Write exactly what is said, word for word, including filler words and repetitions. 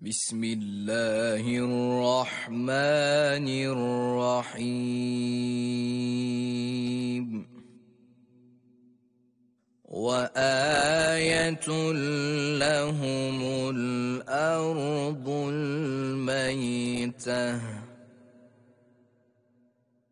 بسم الله الرحمن الرحيم وآية لهم الأرض الميتة